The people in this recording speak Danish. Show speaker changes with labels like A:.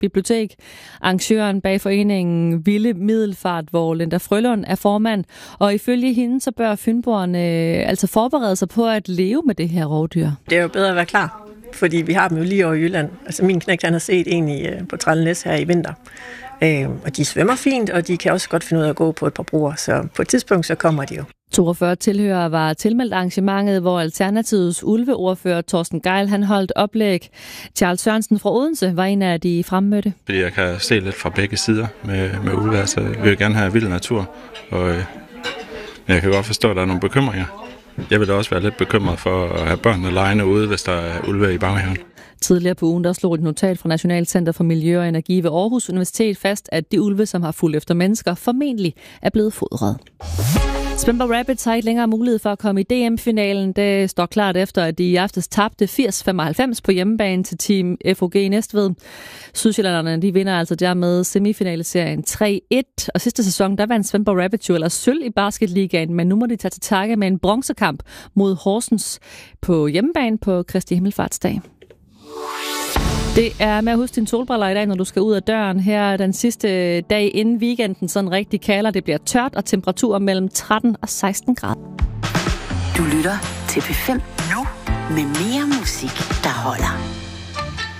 A: Bibliotek. Arrangøren bag foreningen Vilde Middelfart, hvor Linda Frølund er formand. Og ifølge hende, så bør fynboerne altså forberede sig på at leve med det her rovdyr.
B: Det er jo bedre at være klar, fordi vi har dem jo lige over i Jylland. Altså min knægt, han har set en på Trællenæs her i vinter. Og de svømmer fint, og de kan også godt finde ud af at gå på et par broer. Så på et tidspunkt, så kommer de jo.
A: 42 tilhørere var tilmeldt arrangementet, hvor Alternativets ulveordfører Torsten Geil han holdt oplæg. Charles Sørensen fra Odense var en af de fremmødte.
C: Fordi jeg kan se lidt fra begge sider med ulve. Altså, jeg vil gerne have vild natur, men jeg kan godt forstå, at der er nogle bekymringer. Jeg vil da også være lidt bekymret for at have børnene legende ude, hvis der er ulve i baghaven.
A: Tidligere på ugen der slog et notat fra Nationalt Center for Miljø og Energi ved Aarhus Universitet fast, at de ulve, som har fulgt efter mennesker, formentlig er blevet fodret. Svendborg Rapids har ikke længere mulighed for at komme i DM-finalen. Det står klart efter, at de i aftes tabte 80-95 på hjemmebane til Team FOG i Næstved. Sydsjællanderne de vinder altså dermed semifinaleserien 3-1. Og sidste sæson der vandt Svendborg Rapids jo ellers sølv i basketligaen, men nu må de tage til takke med en bronzekamp mod Horsens på hjemmebane på Kristi Himmelfartsdag. Det er med at huske dine solbriller i dag, når du skal ud af døren. Her er den sidste dag inden weekenden sådan rigtig kalder. Det bliver tørt og temperaturer mellem 13 og 16 grader.
D: Du lytter til P5 nu med mere musik, der holder.